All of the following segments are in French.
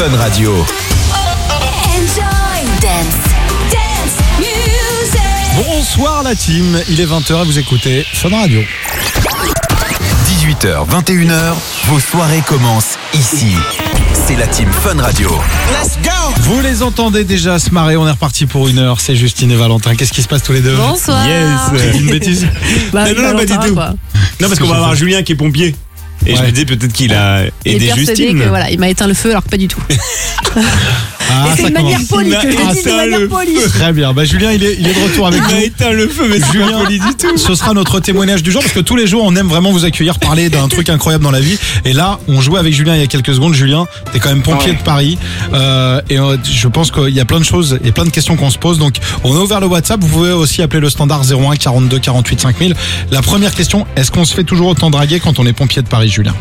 Fun Radio. Enjoy dance music. Bonsoir la team, il est 20h et vous écoutez Fun Radio. 18h, 21h, vos soirées commencent ici. C'est la team Fun Radio. Let's go! Vous les entendez déjà se marrer, on est reparti pour 1 heure, c'est Justine et Valentin. Qu'est-ce qui se passe tous les deux? Bonsoir. J'ai dit une bêtise? Bah, Non, pas du tout. Quoi. Non, parce qu'on va avoir Julien qui est pompier. Et je me disais peut-être qu'il a Il est aidé persuadé Justine. que voilà, il m'a éteint le feu alors que pas du tout. Ah, Et c'est ça une manière commence. polie que je le dis, de manière polie. Très bien, bah Julien il est de retour avec Il a nous. éteint le feu, mais c'est Julien, pas poli du tout. ce sera notre témoignage du jour parce que tous les jours on aime vraiment vous accueillir, parler d'un truc incroyable dans la vie. Et là, on jouait avec Julien il y a quelques secondes. Julien, t'es quand même pompier de Paris je pense qu'il y a plein de choses et plein de questions qu'on se pose. Donc on a ouvert le WhatsApp. Vous pouvez aussi appeler le standard 01 42 48 5000. La première question, est-ce qu'on se fait toujours autant draguer quand on est pompier de Paris, Julien?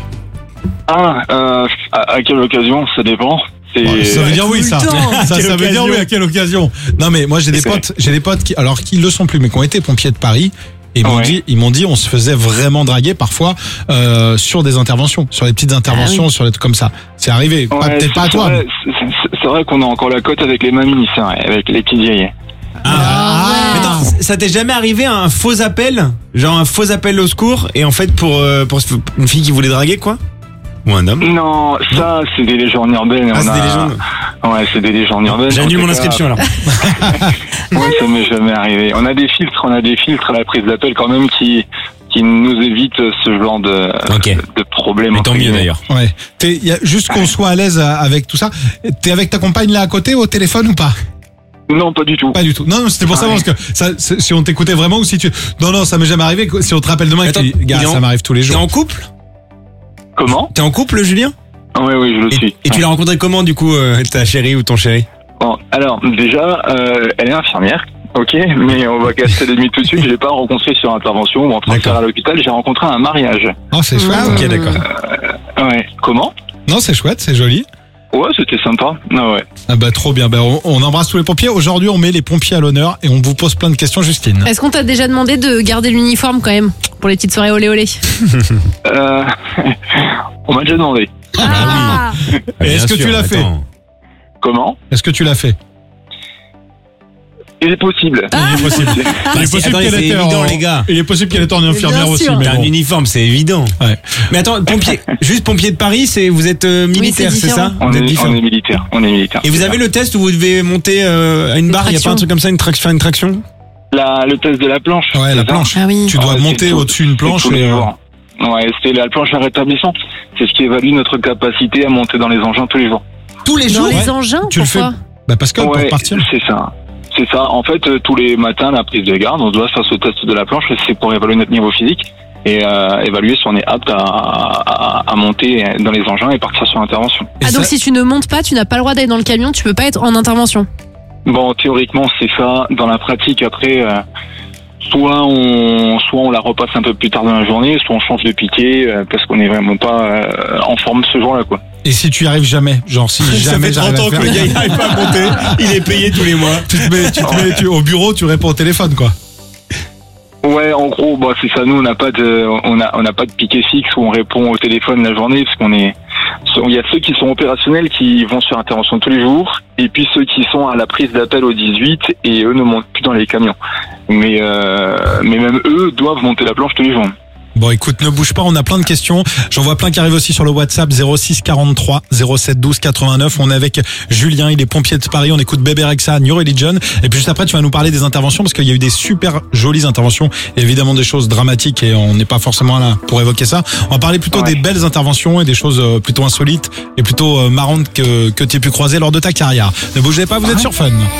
À quelle occasion? Ça dépend. Ça veut dire oui, ça. Tout le temps. Ça veut dire oui, à quelle occasion? Non, mais moi, j'ai des potes qui le sont plus, mais qui ont été pompiers de Paris. Et ils m'ont dit, on se faisait vraiment draguer parfois, sur des interventions, sur des petites interventions, sur des trucs comme ça. C'est arrivé. Peut-être pas à toi. C'est vrai qu'on a encore la cote avec les mamies, c'est vrai, avec les petits vieilles. Mais attends, ça t'est jamais arrivé un faux appel? Genre un faux appel au secours et en fait pour une fille qui voulait draguer quoi? Ou un homme? Non, ça, c'est des légendes urbaines. Ah, c'est des légendes. Ouais, c'est des légendes urbaines. J'annule mon inscription alors. Ouais, ça m'est jamais arrivé. On a des filtres à la prise d'appel quand même qui nous évitent ce genre de problèmes. Mais tant mieux d'ailleurs. Ouais. Juste qu'on soit à l'aise avec tout ça. T'es avec ta compagne là à côté au téléphone ou pas? Non, pas du tout. Pas du tout. Non, c'était pour savoir parce que si on t'écoutait vraiment ou si tu. Non, ça m'est jamais arrivé. Si on te rappelle demain, Attends, gars, ça m'arrive tous les jours. T'es en couple? Comment? T'es en couple, Julien? Oui, je le suis. Et tu l'as rencontré comment du coup, ta chérie ou ton chéri? Bon, alors déjà, elle est infirmière. Ok, mais on va casser les limites tout de suite. Je l'ai pas rencontré sur intervention ou en transfert à l'hôpital. J'ai rencontré un mariage. Oh, c'est chouette. Ok, d'accord. Ouais. Comment? Non, c'est chouette, c'est joli. Ouais, c'était sympa. Ah ouais. Ah bah trop bien. Bah, on embrasse tous les pompiers. Aujourd'hui, on met les pompiers à l'honneur et on vous pose plein de questions, Justine. Est-ce qu'on t'a déjà demandé de garder l'uniforme quand même pour les petites soirées olé olé? On m'a déjà demandé. Ah Et est-ce que tu l'as fait? Comment? Est-ce que tu l'as fait? Il est possible. Il est possible. Il est possible qu'elle c'est était évident, les gars. Il est possible qu'elle était en infirmière Bien aussi. sûr. Mais T'as un bon. uniforme, c'est évident. Ouais. Mais attends, juste pompier de Paris, vous êtes militaire, c'est c'est ça? On Vous êtes est différent. militaire. Et vous avez le test où vous devez monter à une barre, il n'y a pas un truc comme ça, faire une traction? Le test de la planche. Ouais, la c'est ça? planche. Ah oui. Tu dois Ouais, monter c'est tout. au-dessus d'une planche C'est tous les et. jours. Ouais, c'est la planche à rétablissement. C'est ce qui évalue notre capacité à monter dans les engins tous les jours. Tous les Dans jours? les engins, Tu le fais. pourquoi? Bah parce que pour partir. c'est ça. C'est ça. En fait, tous les matins, la prise de garde, on doit faire ce test de la planche. C'est pour évaluer notre niveau physique et évaluer si on est apte à monter dans les engins et partir sur l'intervention. Et Ah donc ça- si tu ne montes pas, tu n'as pas le droit d'aller dans le camion, tu peux pas être en intervention. Bon, théoriquement, c'est ça. Dans la pratique, après, soit on la repasse un peu plus tard dans la journée, soit on change de piquet parce qu'on n'est vraiment pas en forme ce jour-là, quoi. Et si tu y arrives jamais, genre si Ça jamais fait 30 j'arrive ans à que faire. le gars il n'arrive pas à monter, il est payé tous les mois. Tu te mets au bureau, tu réponds au téléphone quoi. Ouais, en gros, bah c'est ça. Nous, on n'a pas de piquet fixe où on répond au téléphone la journée, parce il y a ceux qui sont opérationnels qui vont sur intervention tous les jours, et puis ceux qui sont à la prise d'appel au 18 et eux ne montent plus dans les camions. Mais même eux doivent monter la planche tous les jours. Bon écoute, ne bouge pas, on a plein de questions. J'en vois plein qui arrivent aussi sur le WhatsApp 06 43 07 12 89. On est avec Julien, il est pompier de Paris. On écoute Bébé Rexha, New Religion. Et puis juste après, tu vas nous parler des interventions parce qu'il y a eu des super jolies interventions. Et évidemment des choses dramatiques et on n'est pas forcément là pour évoquer ça. On va parler plutôt des belles interventions et des choses plutôt insolites et plutôt marrantes que tu aies pu croiser lors de ta carrière. Ne bougez pas, vous êtes sur Fun.